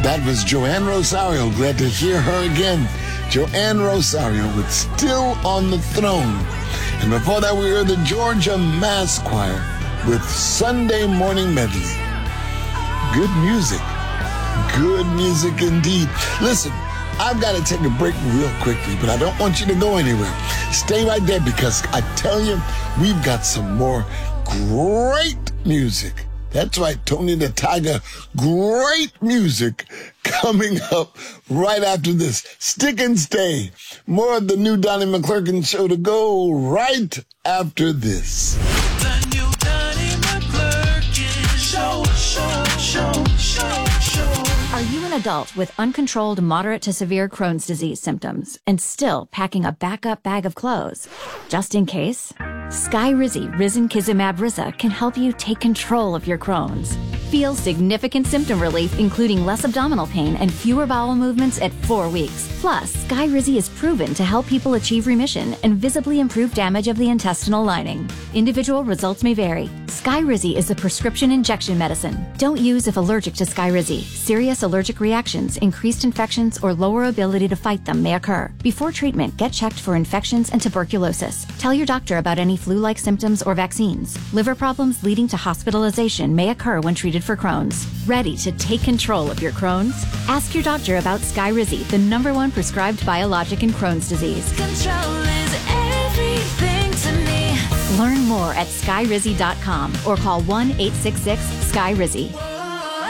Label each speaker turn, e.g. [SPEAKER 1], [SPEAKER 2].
[SPEAKER 1] That was Joanne Rosario. Glad to hear her again. Joanne Rosario with Still on the Throne. And before that, we heard the Georgia Mass Choir with Sunday Morning Medley. Good music. Good music indeed. Listen, I've got to take a break real quickly, but I don't want you to go anywhere. Stay right there because I tell you, we've got some more great music. That's right, Tony the Tiger. Great music coming up right after this. Stick and stay. More of the new Donnie McClurkin show to go right after this.
[SPEAKER 2] The new Donnie McClurkin show.
[SPEAKER 3] Are you an adult with uncontrolled moderate to severe Crohn's disease symptoms and still packing a backup bag of clothes? Just in case? Skyrizi Risankizumab Riza can help you take control of your Crohn's. Feel significant symptom relief, including less abdominal pain and fewer bowel movements at 4 weeks. Plus, Skyrizi is proven to help people achieve remission and visibly improve damage of the intestinal lining. Individual results may vary. Skyrizi is a prescription injection medicine. Don't use if allergic to Skyrizi. Serious allergic reactions, increased infections, or lower ability to fight them may occur. Before treatment, get checked for infections and tuberculosis. Tell your doctor about any flu-like symptoms or vaccines. Liver problems leading to hospitalization may occur when treated for Crohn's. Ready to take control of your Crohn's? Ask your doctor about Skyrizi, the #1 prescribed biologic in Crohn's disease.
[SPEAKER 2] Control is everything to me.
[SPEAKER 3] Learn more at skyrizi.com or call 1-866-SKYRIZI.